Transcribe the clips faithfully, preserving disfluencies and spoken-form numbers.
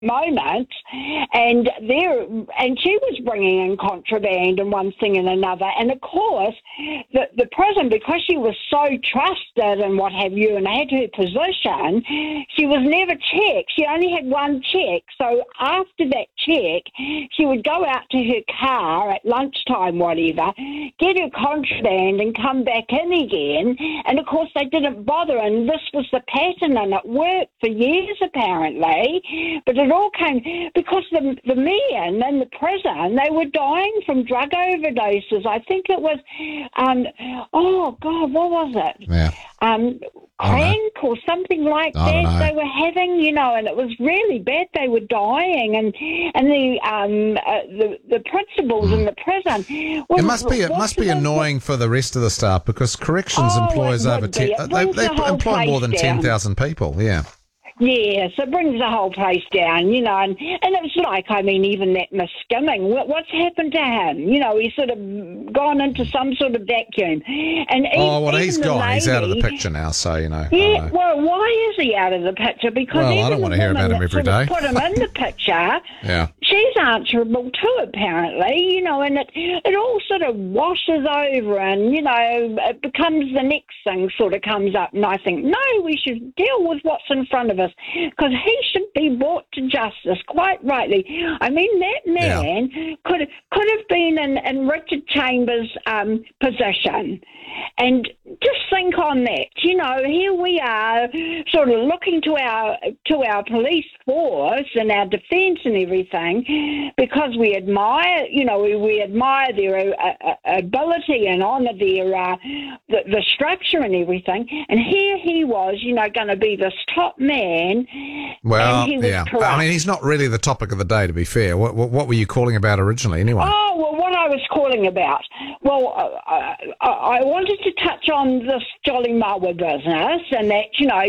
moment, and there, and she was bringing in contraband and one thing and another, and of course, the the prison, because she was so trusted and what have you, and had her position, she was never checked. She only had one check, so after that check, she would go out to her car at lunchtime, whatever, get her contraband and come back in again, and of course they didn't bother, and this was the pattern, and it worked for years apparently, but it all came because the the men in the prison, they were dying from drug overdoses. I think it was, um, oh God, what was it? Yeah. Um, crank or something like I that they were having, you know, and it was really bad. They were dying, and and the um uh, the the principals mm. in the prison. Well, it must be it must be the, annoying for the rest of the staff because corrections oh, employs over ten. They, they the employ more than ten thousand people. Yeah. Yes, it brings the whole place down, you know, and, and it's like, I mean, even that Miss Skimming, what, what's happened to him? You know, he's sort of gone into some sort of vacuum. And oh, well, even he's gone. lady, he's out of the picture now, so, you know. Yeah, know. Well, why is he out of the picture? Because well, even I don't want to hear about him every day. Put him in the picture. Yeah. She's answerable too, apparently, you know, and it, it all sort of washes over and, you know, it becomes the next thing sort of comes up. And I think, no, we should deal with what's in front of us because he should be brought to justice, quite rightly. I mean, that man yeah. could, could have been in, in Richard Chambers' um, position. And just think on that. You know, here we are sort of looking to our to our police force and our defence and everything because we admire, you know, we, we admire their uh, uh, ability and honour their uh, the, the structure and everything. And here he was, you know, going to be this top man. Well, and he was yeah. corrupt. I mean, he's not really the topic of the day, to be fair. What, what, what were you calling about originally, anyway? Oh, well, what I was calling about. Well, uh, I, I wanted to touch on this Jolly Mawa business and that, you know,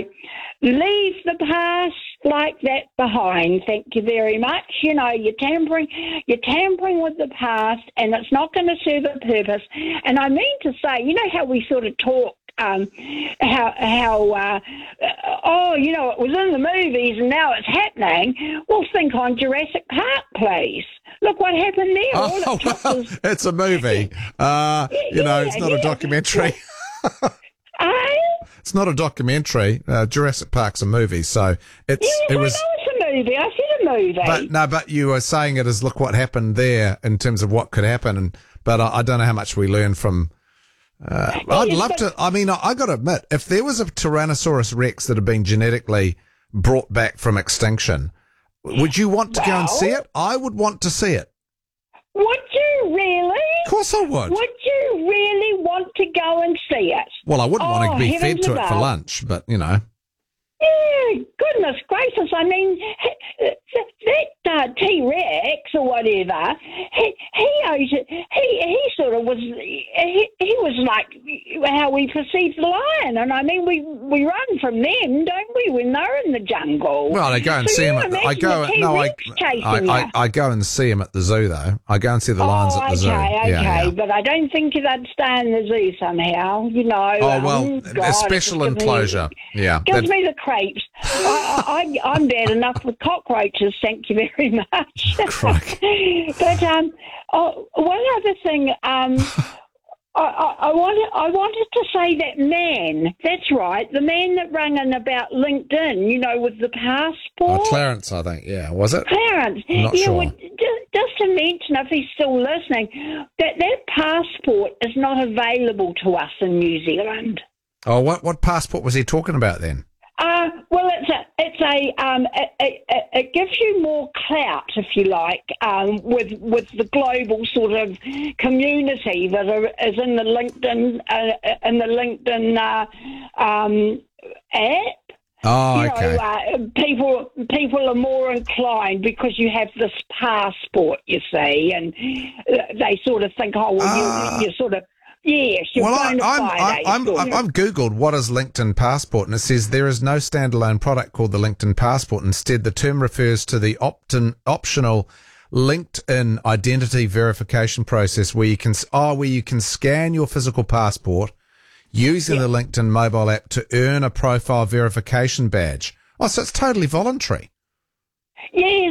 leave the past like that behind. Thank you very much. You know, you're tampering, you're tampering with the past and it's not going to serve a purpose. And I mean to say, you know how we sort of talk Um, how, how uh, oh, you know, it was in the movies and now it's happening. Well, think on Jurassic Park, please. Look what happened there. Oh, it well, was... it's a movie. Uh, you yeah, know, it's not yeah. a documentary. eh? It's not a documentary. Uh, Jurassic Park's a movie, so it's yeah, it was. I know it's a movie. I said a movie. But no, but you were saying it as look what happened there in terms of what could happen, and but I, I don't know how much we learn from. Uh, I'd yes, love but, to. I mean, I, I got to admit, if there was a Tyrannosaurus Rex that had been genetically brought back from extinction, would you want to well, go and see it? I would want to see it. Would you really? Of course I would. Would you really want to go and see it? Well, I wouldn't oh, want to be fed to above. it for lunch, but, you know. Yeah, goodness gracious. I mean, that uh, T-Rex or whatever, he he, owes it, he he sort of was, he, he was like how we perceive the lion. And I mean, we, we run from them, don't we, when they're in the jungle? Well, I go and so see them at the, I go, no, I, I, I, I go and see them at the zoo, though. I go and see the lions oh, at the zoo. Okay, okay, yeah, yeah. But I don't think they'd stay in the zoo somehow, you know. Oh, well, um, God, a special enclosure. Me, yeah. Gives me the creeps. I, I, I'm bad enough with cockroaches, thank you very much. But um, oh, one other thing, um, I, I, I wanted I wanted to say that man. That's right, the man that rang in about LinkedIn. You know, with the passport. Oh, Clarence, I think. Yeah, was it? Clarence. I'm not yeah, sure. Well, just, just to mention, if he's still listening, that that passport is not available to us in New Zealand. Oh, what what passport was he talking about then? Uh, well, it's a, it's a, um, it, it, it gives you more clout, if you like, um, with with the global sort of community that are, is in the LinkedIn, uh, in the LinkedIn uh, um, app. Oh, you okay. know, uh, people people are more inclined because you have this passport, you see, and they sort of think, oh, well, uh. you you sort of. Yes, you're well, going I, to I'm, buy I'm, I'm, I'm, I've Googled what is LinkedIn Passport, and it says there is no standalone product called the LinkedIn Passport. Instead, the term refers to the opt-in, optional LinkedIn identity verification process where you can, oh, where you can scan your physical passport using yeah. the LinkedIn mobile app to earn a profile verification badge. Oh, so it's totally voluntary. Yes,